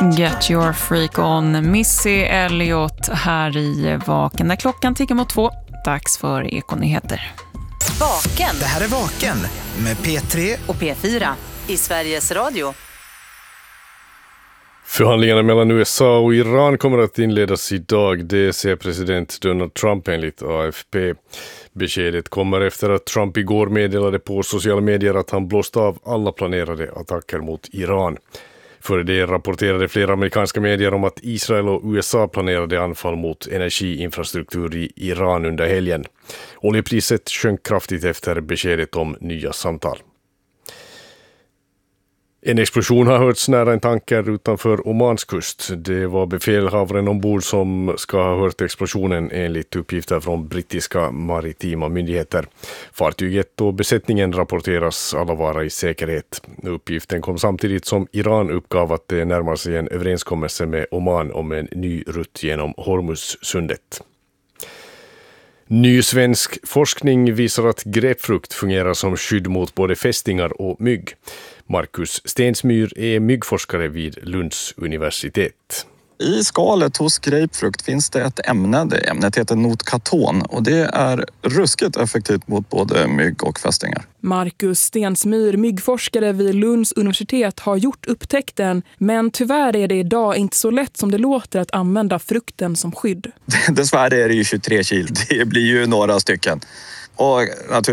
Get your freak on. Missy Elliott här i Vaken när klockan tickar mot 2. Dags för Ekonyheter. Vaken. Det här är Vaken med P3 och P4 i Sveriges Radio. Förhandlingarna mellan USA och Iran kommer att inledas idag. Det säger president Donald Trump enligt AFP. Beskedet kommer efter att Trump igår meddelade på sociala medier att han blåst av alla planerade attacker mot Iran. Före det rapporterade flera amerikanska medier om att Israel och USA planerade anfall mot energiinfrastruktur i Iran under helgen. Oljepriset sjönk kraftigt efter beskedet om nya samtal. En explosion har hörts nära en tanker utanför Omans kust. Det var befälhavaren ombord som ska ha hört explosionen enligt uppgifter från brittiska maritima myndigheter. Fartyget och besättningen rapporteras alla vara i säkerhet. Uppgiften kom samtidigt som Iran uppgav att det närmar sig en överenskommelse med Oman om en ny rutt genom Hormuzsundet. Ny svensk forskning visar att grapefrukt fungerar som skydd mot både fästingar och mygg. Marcus Stensmyr är myggforskare vid Lunds universitet. I skalet hos grapefrukt finns det ett ämne. Det ämnet heter notkaton och det är ruskigt effektivt mot både mygg och fästingar. Marcus Stensmyr, myggforskare vid Lunds universitet, har gjort upptäckten. Men tyvärr är det idag inte så lätt som det låter att använda frukten som skydd. Dessvärre är det ju 23 kilo. Det blir ju några stycken. Och